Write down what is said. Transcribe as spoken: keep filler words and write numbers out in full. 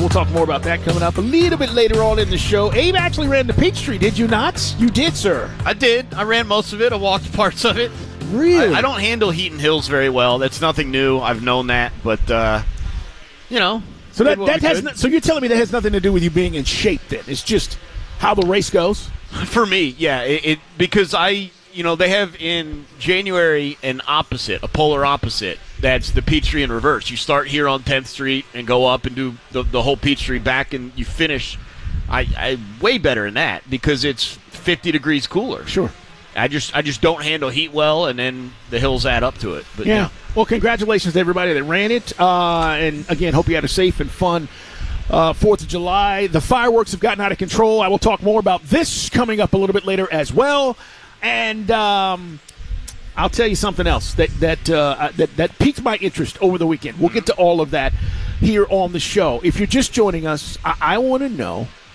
We'll talk more about that coming up a little bit later on in the show. Abe actually ran to Peachtree, did you not? You did, sir. I did. I ran most of it. I walked parts of it. Really? I, I don't handle heat and hills very well. That's nothing new. I've known that. But, uh, you know. So that, that has no, so you're telling me that has nothing to do with you being in shape then? It's just how the race goes? For me, yeah. It, it because I, you know, they have in January an opposite, a polar opposite. That's the Peachtree in reverse. You start here on tenth Street and go up and do the, the whole Peachtree back, and you finish I, I way better than that because it's fifty degrees cooler. Sure. I just I just don't handle heat well, and then the hills add up to it. But yeah. yeah. Well, congratulations to everybody that ran it. Uh, and, again, hope you had a safe and fun uh, fourth of July. The fireworks have gotten out of control. I will talk more about this coming up a little bit later as well. And um, I'll tell you something else that that, uh, that that piqued my interest over the weekend. We'll get to all of that here on the show. If you're just joining us, I, I want to know